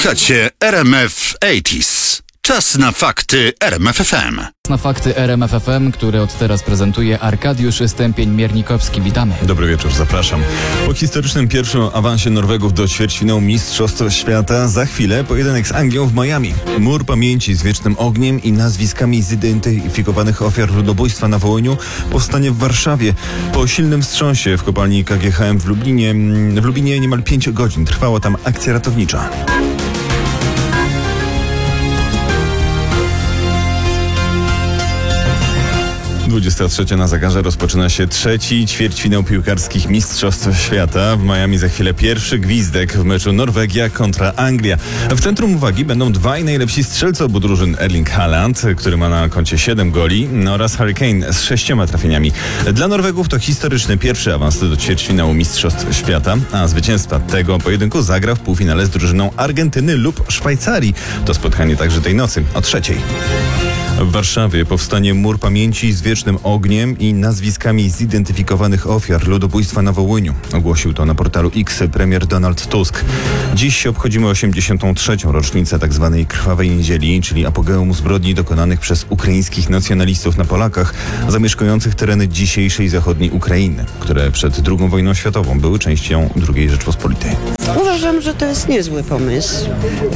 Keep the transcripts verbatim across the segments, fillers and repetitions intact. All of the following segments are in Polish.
Słuchacie R M F osiemdziesiąt. Czas na fakty R M F F M. Na fakty R M F F M, które od teraz prezentuje Arkadiusz Stępień-Miernikowski. Witamy. Dobry wieczór, zapraszam. Po historycznym pierwszym awansie Norwegów do ćwierćfinału Mistrzostw Świata za chwilę pojedynek z Anglią w Miami. Mur pamięci z wiecznym ogniem i nazwiskami zidentyfikowanych ofiar ludobójstwa na Wołyniu powstanie w Warszawie. Po silnym wstrząsie w kopalni K G H M w Lublinie, w Lublinie niemal pięć godzin trwała tam akcja ratownicza. dwudziesta trzecia na zegarze rozpoczyna się trzeci ćwierćfinał piłkarskich Mistrzostw Świata. W Miami za chwilę pierwszy gwizdek w meczu Norwegia kontra Anglia. W centrum uwagi będą dwaj najlepsi strzelcy obu drużyn: Erling Haaland, który ma na koncie siedem goli, oraz Harry Kane z sześcioma trafieniami. Dla Norwegów to historyczny pierwszy awans do ćwierćfinału Mistrzostw Świata, a zwycięzca tego pojedynku zagra w półfinale z drużyną Argentyny lub Szwajcarii. To spotkanie także tej nocy o trzeciej. W Warszawie powstanie mur pamięci z wiecznym ogniem i nazwiskami zidentyfikowanych ofiar ludobójstwa na Wołyniu. Ogłosił to na portalu X premier Donald Tusk. Dziś obchodzimy osiemdziesiątą trzecią rocznicę tzw. Krwawej Niedzieli, czyli apogeum zbrodni dokonanych przez ukraińskich nacjonalistów na Polakach zamieszkujących tereny dzisiejszej zachodniej Ukrainy, które przed drugą wojną światową były częścią drugiej Rzeczpospolitej. Uważam, że to jest niezły pomysł.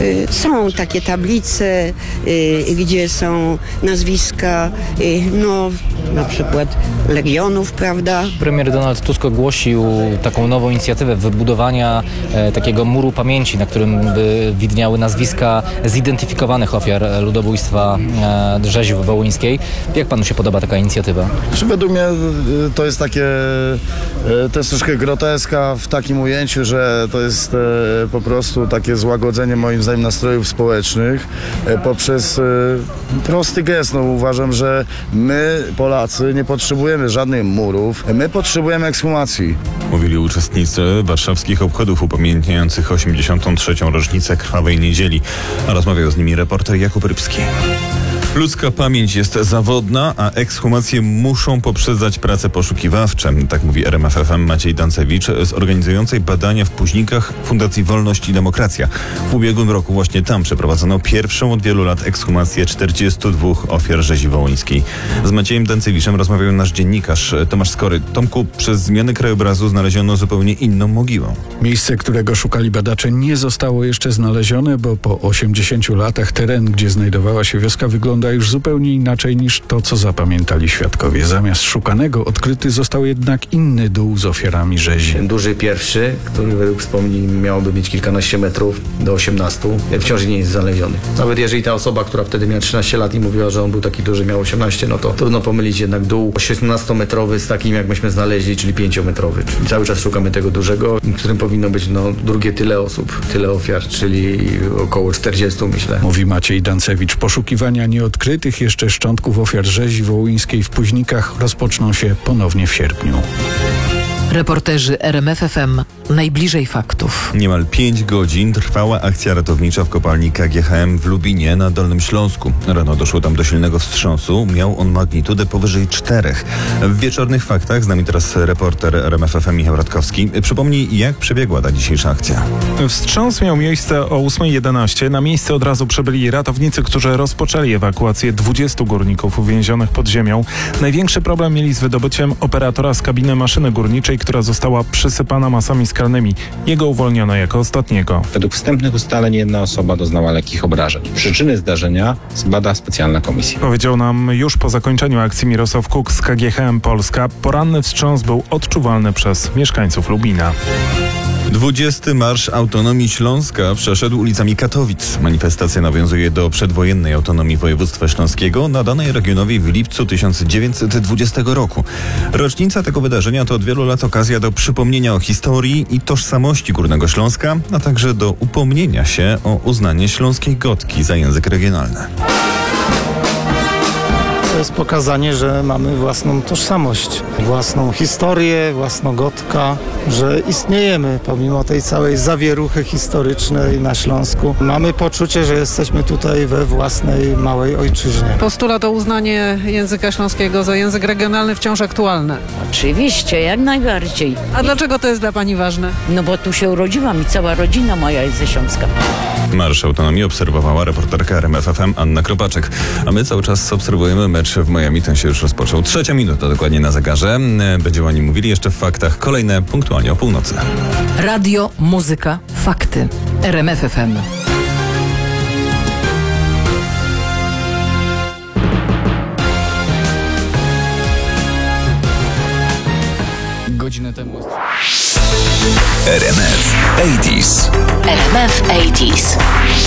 Są takie tablice, gdzie są nazwiska, no na przykład legionów, prawda? Premier Donald Tusk ogłosił taką nową inicjatywę wybudowania e, takiego muru pamięci, na którym by widniały nazwiska zidentyfikowanych ofiar ludobójstwa e, rzezi wołyńskiej. Jak panu się podoba taka inicjatywa? Według mnie to jest takie, to jest troszkę groteska w takim ujęciu, że to jest po prostu takie złagodzenie moim zdaniem nastrojów społecznych poprzez prosty gest. No, uważam, że my, Polacy, nie potrzebujemy żadnych murów, my potrzebujemy ekshumacji. Mówili uczestnicy warszawskich obchodów upamiętniających osiemdziesiątą trzecią rocznicę Krwawej Niedzieli. Rozmawiał z nimi reporter Jakub Rybski. Ludzka pamięć jest zawodna, a ekshumacje muszą poprzedzać prace poszukiwawcze. Tak mówi R M F F M Maciej Dancewicz z organizującej badania w Puźnikach Fundacji Wolność i Demokracja. W ubiegłym roku właśnie tam przeprowadzono pierwszą od wielu lat ekshumację czterdziestu dwóch ofiar rzezi wołyńskiej. Z Maciejem Dancewiczem rozmawiał nasz dziennikarz Tomasz Skory. Tomku, przez zmiany krajobrazu znaleziono zupełnie inną mogiłę. Miejsce, którego szukali badacze, nie zostało jeszcze znalezione, bo po osiemdziesięciu latach teren, gdzie znajdowała się wioska, wygląda już zupełnie inaczej niż to, co zapamiętali świadkowie. Zamiast szukanego odkryty został jednak inny dół z ofiarami rzezi. Ten duży pierwszy, który według wspomnień miałoby mieć kilkanaście metrów do osiemnastu, wciąż nie jest znaleziony. Nawet jeżeli ta osoba, która wtedy miała trzynaście lat i mówiła, że on był taki duży, miał osiemnaście, no to trudno pomylić jednak dół osiemnastometrowy z takim, jak myśmy znaleźli, czyli pięciometrowy. Czyli cały czas szukamy tego dużego, w którym powinno być no, drugie tyle osób, tyle ofiar, czyli około czterdziestu, myślę. Mówi Maciej Dancewicz. Poszukiwania nieodkrytych jeszcze szczątków ofiar rzezi wołyńskiej w Puźnikach rozpoczną się ponownie w sierpniu. Reporterzy R M F F M najbliżej faktów. Niemal pięć godzin trwała akcja ratownicza w kopalni K G H M w Lubinie na Dolnym Śląsku. Rano doszło tam do silnego wstrząsu. Miał on magnitudę powyżej czterech. W wieczornych faktach z nami teraz reporter R M F F M Michał Radkowski. Przypomnij, jak przebiegła ta dzisiejsza akcja. Wstrząs miał miejsce o ósma jedenaście. Na miejsce od razu przybyli ratownicy, którzy rozpoczęli ewakuację dwudziestu górników uwięzionych pod ziemią. Największy problem mieli z wydobyciem operatora z kabiny maszyny górniczej, która została przysypana masami skalnymi. Jego uwolniono jako ostatniego. Według wstępnych ustaleń jedna osoba doznała lekkich obrażeń. Przyczyny zdarzenia zbada specjalna komisja. Powiedział nam już po zakończeniu akcji Mirosław Kuk z K G H M Polska. Poranny wstrząs był odczuwalny przez mieszkańców Lubina. dwudziesty Marsz Autonomii Śląska przeszedł ulicami Katowic. Manifestacja nawiązuje do przedwojennej autonomii województwa śląskiego nadanej regionowi w lipcu tysiąc dziewięćset dwudziestego roku. Rocznica tego wydarzenia to od wielu lat okazja do przypomnienia o historii i tożsamości Górnego Śląska, a także do upomnienia się o uznanie śląskiej gotki za język regionalny. jest pokazanie, że mamy własną tożsamość, własną historię, własnogotka, że istniejemy pomimo tej całej zawieruchy historycznej na Śląsku. Mamy poczucie, że jesteśmy tutaj we własnej małej ojczyźnie. Postulat o uznanie języka śląskiego za język regionalny wciąż aktualny. Oczywiście, jak najbardziej. A dlaczego to jest dla pani ważne? No bo tu się urodziłam i cała rodzina moja jest ze Śląska. Marsz Autonomii obserwowała reporterka R M F F M Anna Kropaczek. A my cały czas obserwujemy mecz w Miami. Ten się już rozpoczął. Trzecia minuta dokładnie na zegarze. Będziemy o nim mówili jeszcze w faktach. Kolejne punktualnie o północy. Radio, muzyka, fakty. R M F F M. Godzinę temu... R M F osiemdziesiąt. R M F osiemdziesiąt.